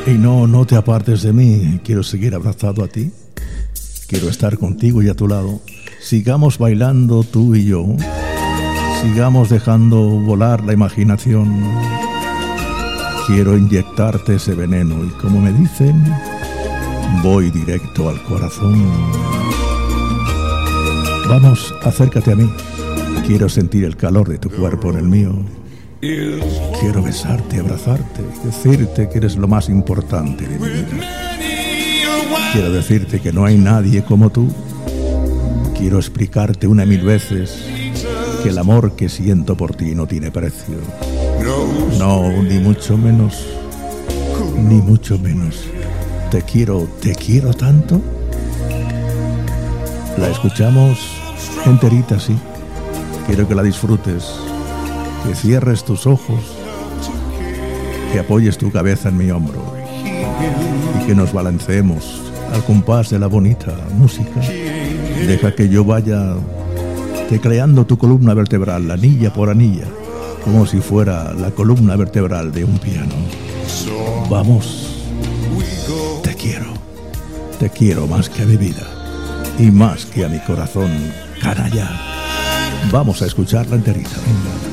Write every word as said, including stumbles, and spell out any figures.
Y no, no te apartes de mí. Quiero seguir abrazado a ti. Quiero estar contigo y a tu lado. Sigamos bailando tú y yo. Sigamos dejando volar la imaginación. Quiero inyectarte ese veneno y, como me dicen, voy directo al corazón. Vamos, acércate a mí. Quiero sentir el calor de tu cuerpo en el mío. Quiero besarte, abrazarte, decirte que eres lo más importante de mi vida. Quiero decirte que no hay nadie como tú. Quiero explicarte una y mil veces que el amor que siento por ti no tiene precio. No, ni mucho menos, ni mucho menos. Te quiero, te quiero tanto. La escuchamos enterita, sí. Quiero que la disfrutes, que cierres tus ojos, que apoyes tu cabeza en mi hombro y que nos balanceemos al compás de la bonita música. Deja que yo vaya tecleando tu columna vertebral, anilla por anilla, como si fuera la columna vertebral de un piano. Vamos, te quiero, te quiero más que a mi vida y más que a mi corazón, canalla. Vamos a escucharla enterita, venga.